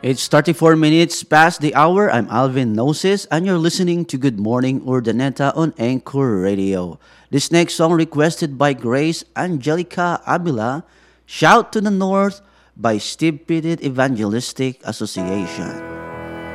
It's 34 minutes past the hour. I'm Alvin Gnosis, and you're listening to Good Morning Urdaneta on Anchor Radio. This next song requested by Grace Angelica Abila, Shout to the North by Steve Pettit Evangelistic Association.